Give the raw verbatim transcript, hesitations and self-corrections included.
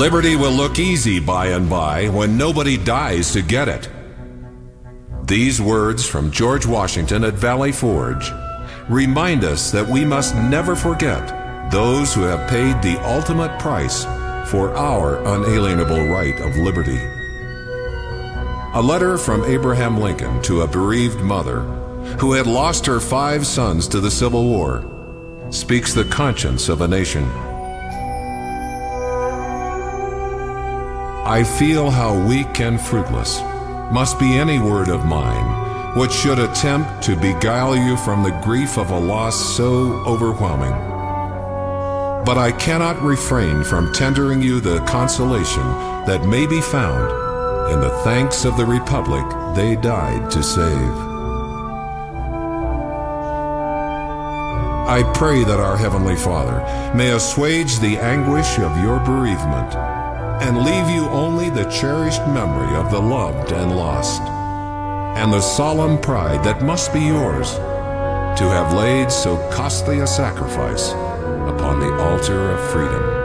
Liberty will look easy by and by when nobody dies to get it. These words from George Washington at Valley Forge remind us that we must never forget those who have paid the ultimate price for our unalienable right of liberty. A letter from Abraham Lincoln to a bereaved mother who had lost her five sons to the Civil War speaks the conscience of a nation. I feel how weak and fruitless must be any word of mine which should attempt to beguile you from the grief of a loss so overwhelming. But I cannot refrain from tendering you the consolation that may be found in the thanks of the Republic they died to save. I pray that our Heavenly Father may assuage the anguish of your bereavement and leave you only the cherished memory of the loved and lost, and the solemn pride that must be yours to have laid so costly a sacrifice upon the altar of freedom.